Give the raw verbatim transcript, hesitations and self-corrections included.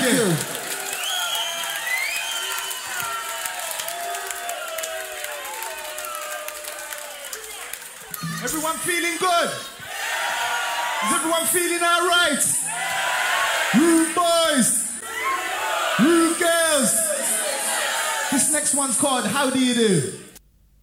you. you. Everyone feeling good? Is everyone feeling all right? Rude boys, rude girls. This next one's called How Do You Do?